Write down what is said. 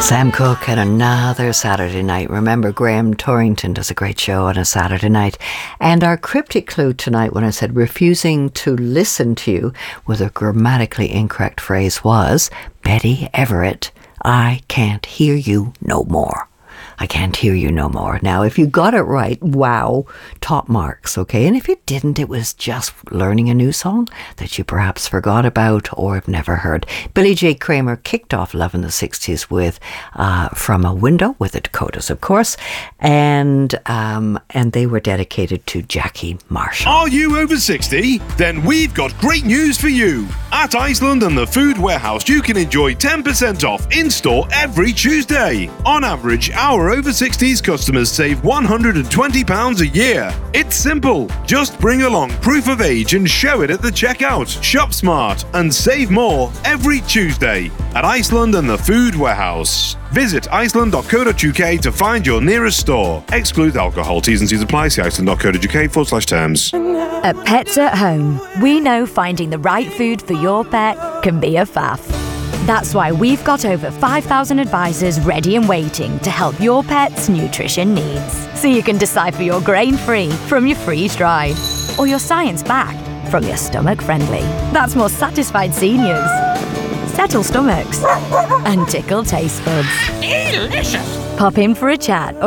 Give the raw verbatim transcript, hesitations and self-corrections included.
Sam Cooke and another Saturday night. Remember, Graham Torrington does a great show on a Saturday night. And our cryptic clue tonight, when I said refusing to listen to you with a grammatically incorrect phrase, was Betty Everett, I can't hear you no more. I can't hear you no more. Now, if you got it right, wow, top marks, okay? And if you didn't, it was just learning a new song that you perhaps forgot about or have never heard. Billy J. Kramer kicked off Love in the sixties with uh, From a Window, with the Dakotas, of course, and um, and they were dedicated to Jackie Marshall. Are you over sixty? Then we've got great news for you. At Iceland and the Food Warehouse, you can enjoy ten percent off in-store every Tuesday. On average, our over sixties customers save one hundred twenty pounds a year. It's simple. Just bring along proof of age and show it at the checkout. Shop smart and save more every Tuesday at Iceland and the Food Warehouse. Visit iceland dot co dot uk to find your nearest store. Exclude alcohol. T's and C's apply. See iceland dot co dot uk forward slash terms. At Pets at Home, we know finding the right food for your pet can be a faff. That's why we've got over five thousand advisors ready and waiting to help your pet's nutrition needs. So you can decipher your grain-free from your freeze-dried, or your science-backed from your stomach-friendly. That's more satisfied seniors, settle stomachs, and tickle taste buds. Delicious! Pop in for a chat